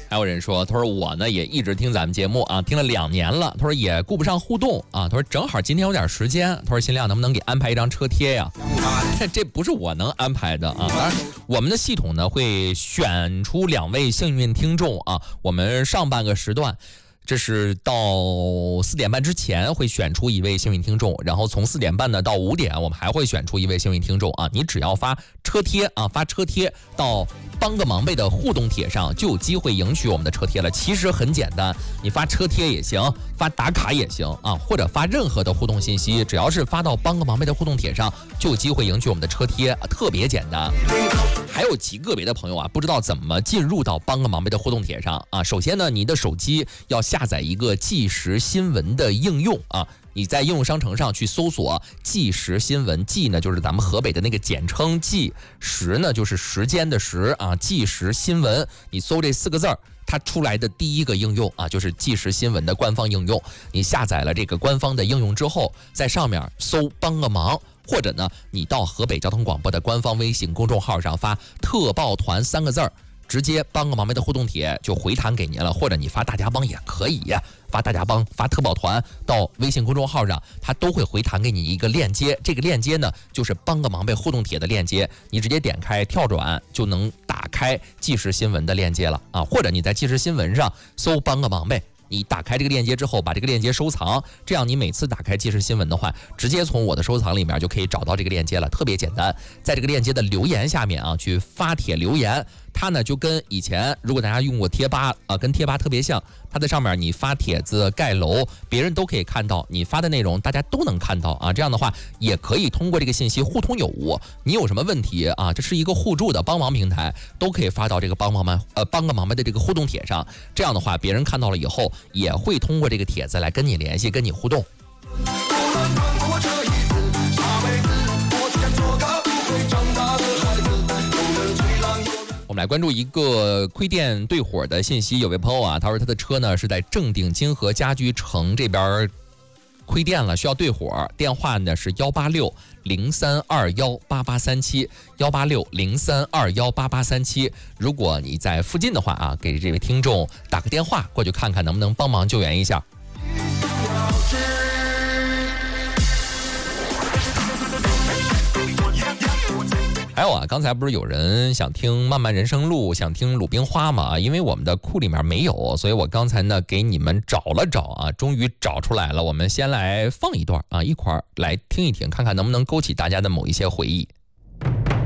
还有人说，他说我呢也一直听咱们节目啊，听了2年了，他说也顾不上互动啊，他说正好今天有点时间，他说新亮能不能给安排一张车贴呀？这不是我能安排的啊，当然我们的系统呢会选出2位幸运听众啊，我们上半个时段。这是到4点半之前会选出1位幸运听众，然后从4点半呢到5点，我们还会选出1位幸运听众啊。你只要发车贴啊，发车贴到帮个忙呗的互动帖上，就有机会赢取我们的车贴了。其实很简单，你发车贴也行，发打卡也行啊，或者发任何的互动信息，只要是发到帮个忙呗的互动帖上，就有机会赢取我们的车贴，特别简单。还有极个别的朋友啊，不知道怎么进入到帮个忙呗的互动帖上啊。首先呢，你的手机要下载一个即时新闻的应用啊。你在应用商城上去搜索即时新闻，即呢就是咱们河北的那个简称，即时呢就是时间的时啊，即时新闻，你搜这4个字儿，它出来的第一个应用啊，就是即时新闻的官方应用。你下载了这个官方的应用之后，在上面搜帮个忙，或者呢你到河北交通广播的官方微信公众号上发特报团3个字儿，直接帮个忙呗的互动帖就回弹给您了，或者你发大家帮也可以，发大家帮发特报团到微信公众号上，它都会回弹给你一个链接，这个链接呢就是帮个忙呗互动帖的链接，你直接点开跳转就能打开即时新闻的链接了啊，或者你在即时新闻上搜帮个忙呗，你打开这个链接之后，把这个链接收藏，这样你每次打开即时新闻的话，直接从我的收藏里面就可以找到这个链接了，特别简单。在这个链接的留言下面啊，去发帖留言，它呢就跟以前如果大家用过贴吧啊，跟贴吧特别像，它在上面你发帖子盖楼，别人都可以看到你发的内容，大家都能看到啊。这样的话也可以通过这个信息互通有无，你有什么问题啊，这是一个互助的帮忙平台，都可以发到这个帮个忙呗的这个互动帖上。这样的话，别人看到了以后，也会通过这个帖子来跟你联系，跟你互动。我们来关注一个亏电对火的信息，有位朋友啊，他说他的车呢是在正定金河家居城这边亏电了，需要对火，电话呢是186-0321-8837，186-0321-8837。如果你在附近的话啊，给这位听众打个电话过去看看能不能帮忙救援一下。还有啊，刚才不是有人想听《漫漫人生路》，想听《鲁冰花》吗？因为我们的库里面没有，所以我刚才呢给你们找了找啊，终于找出来了。我们先来放一段啊，一块儿来听一听，看看能不能勾起大家的某一些回忆。